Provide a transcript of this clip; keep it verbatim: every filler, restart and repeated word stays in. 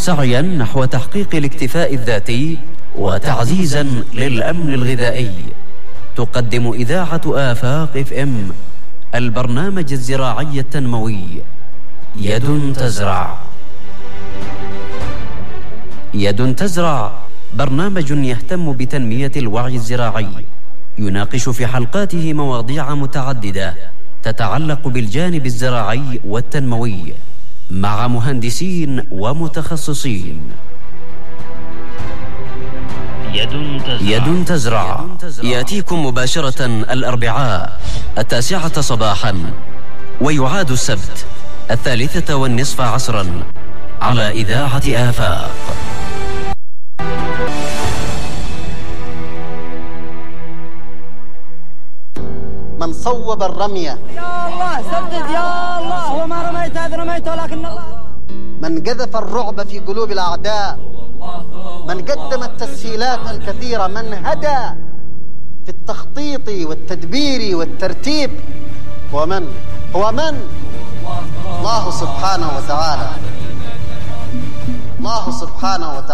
سعيا نحو تحقيق الاكتفاء الذاتي وتعزيزا للأمن الغذائي، تقدم إذاعة آفاق اف ام البرنامج الزراعي التنموي يد تزرع. يد تزرع برنامج يهتم بتنمية الوعي الزراعي، يناقش في حلقاته مواضيع متعددة تتعلق بالجانب الزراعي والتنموي مع مهندسين ومتخصصين. يد تزرع, يد تزرع يأتيكم مباشرة الأربعاء التاسعة صباحا، ويعاد السبت الثالثة والنصف عصرا على إذاعة آفاق. من صوب الرمية يا الله سدد يا الله، هو ما رميت هذا رميته ولكن الله. من قذف الرعب في قلوب الأعداء، من قدم التسهيلات الكثيرة، من هدى في التخطيط والتدبير والترتيب، ومن هو من الله سبحانه وتعالى. الله سبحانه وتعالى